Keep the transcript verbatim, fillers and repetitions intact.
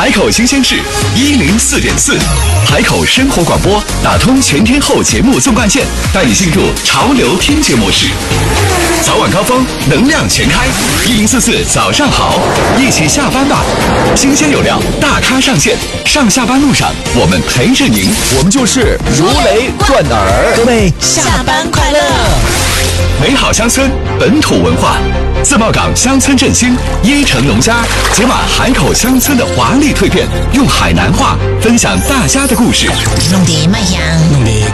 海口新鲜事一零四点四，海口生活广播打通全天候节目纵贯线，带你进入潮流听觉模式。早晚高峰，能量全开，一零四四早上好，一起下班吧。新鲜有料，大咖上线，上下班路上我们陪着您， 我们就是如雷贯耳。 各位下班快乐！ 美好乡村，本土文化。自贸港乡村振兴，一城农家解码海口乡村的华丽蜕变，用海南话分享大家的故事。 弄得麦香， 弄得